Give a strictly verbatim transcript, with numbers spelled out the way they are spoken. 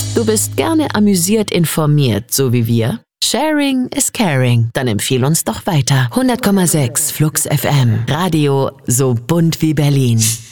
Du bist gerne amüsiert informiert, so wie wir? Sharing is caring. Dann empfehl uns doch weiter. hundert Komma sechs Flux F M. Radio so bunt wie Berlin.